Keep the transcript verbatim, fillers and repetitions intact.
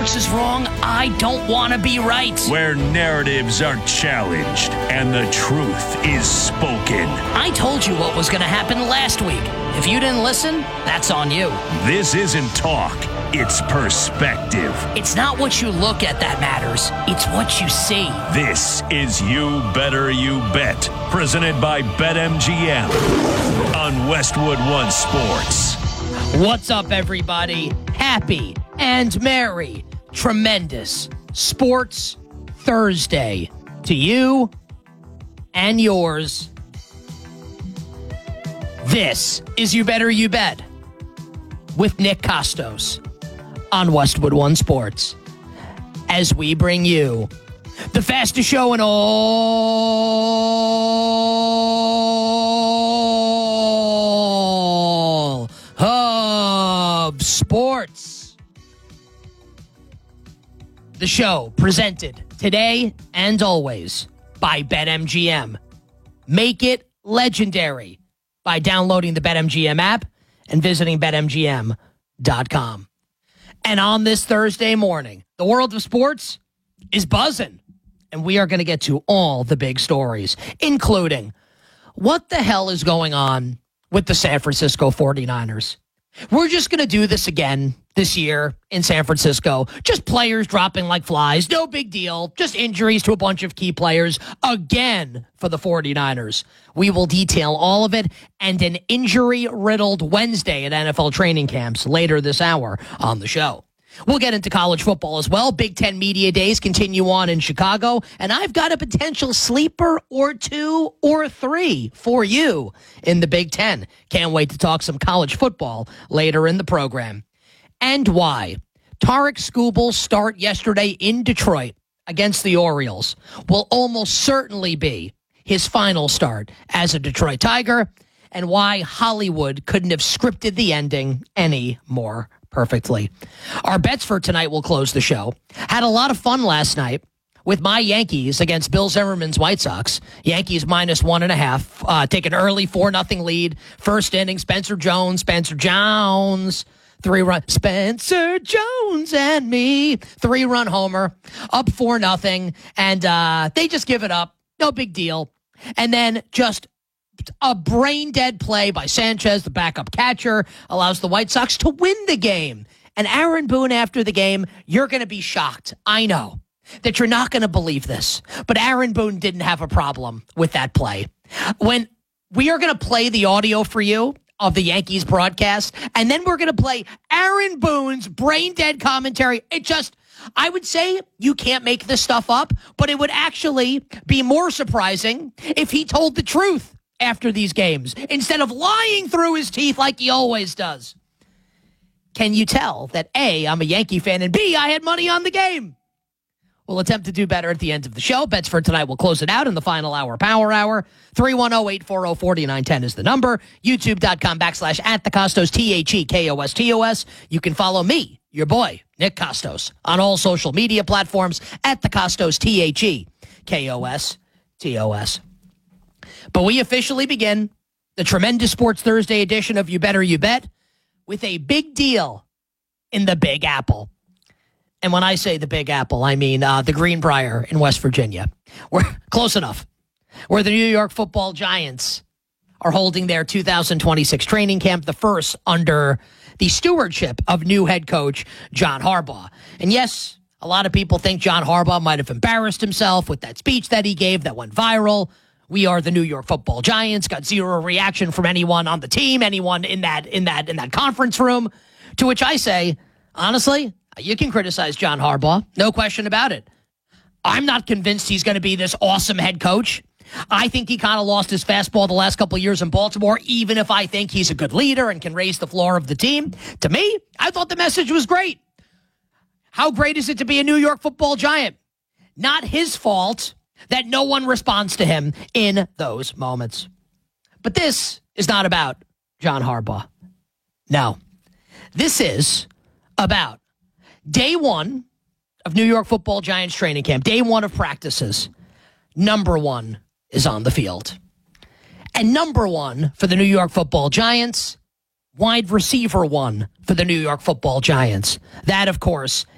sports is wrong, I don't want to be right. Where narratives are challenged and the truth is spoken. I told you what was going to happen last week. If you didn't listen, that's on you. This isn't talk, it's perspective. It's not what you look at that matters. It's what you see. This is You Better You Bet, presented by BetMGM on Westwood One Sports. What's up, everybody? Happy and merry, tremendous Sports Thursday to you and yours. This is You Better You Bet with Nick Kostos on Westwood One Sports, as we bring you the fastest show in all of sports. The show presented today and always by BetMGM. Make it legendary by downloading the BetMGM app and visiting Bet M G M dot com. And on this Thursday morning, the world of sports is buzzing, and we are going to get to all the big stories, including what the hell is going on with the San Francisco forty-niners. We're just going to do this again this year in San Francisco. Just players dropping like flies. No big deal. Just injuries to a bunch of key players again for the forty-niners. We will detail all of it and an injury-riddled Wednesday at N F L training camps later this hour on the show. We'll get into college football as well. Big Ten Media Days continue on in Chicago, and I've got a potential sleeper or two or three for you in the Big Ten. Can't wait to talk some college football later in the program. And why Tarek Skubal's start yesterday in Detroit against the Orioles will almost certainly be his final start as a Detroit Tiger, and why Hollywood couldn't have scripted the ending any more perfectly. Our bets for tonight will close the show. Had a lot of fun last night with my Yankees against Bill Zimmerman's White Sox. Yankees minus one and a half. Uh, take an early four nothing lead. First inning, Spencer Jones, Spencer Jones, three run, Spencer Jones and me, three run homer, up four nothing, and uh, they just give it up. No big deal. And then just a brain-dead play by Sanchez, the backup catcher, allows the White Sox to win the game. And Aaron Boone, after the game, you're going to be shocked. I know that you're not going to believe this, but Aaron Boone didn't have a problem with that play. When we are going to play the audio for you of the Yankees broadcast, and then we're going to play Aaron Boone's brain-dead commentary. It just, I would say you can't make this stuff up, but it would actually be more surprising if he told the truth after these games, instead of lying through his teeth like he always does. Can you tell that A, I'm a Yankee fan, and B, I had money on the game? We'll attempt to do better at the end of the show. Bets for tonight will close it out in the final hour, Power Hour. three one zero, eight four zero, four nine one zero is the number. YouTube.com backslash at the Kostos, T H E K O S T O S. You can follow me, your boy, Nick Kostos, on all social media platforms at the Kostos, T H E K O S T O S. But we officially begin the tremendous Sports Thursday edition of You Better You Bet with a big deal in the Big Apple. And when I say the Big Apple, I mean uh, the Greenbrier in West Virginia. We're close enough. Where the New York Football Giants are holding their two thousand twenty-six training camp, the first under the stewardship of new head coach John Harbaugh. And yes, a lot of people think John Harbaugh might have embarrassed himself with that speech that he gave that went viral. We are the New York Football Giants. Got zero reaction from anyone on the team, anyone in that in that in that conference room. To which I say, honestly, you can criticize John Harbaugh, no question about it. I'm not convinced he's going to be this awesome head coach. I think he kind of lost his fastball the last couple of years in Baltimore, even if I think he's a good leader and can raise the floor of the team. To me, I thought the message was great. How great is it to be a New York Football Giant? Not his fault that no one responds to him in those moments. But this is not about John Harbaugh. No. This is about day one of New York Football Giants training camp, day one of practices. Number one is on the field. And number one for the New York Football Giants, wide receiver one for the New York Football Giants. That, of course,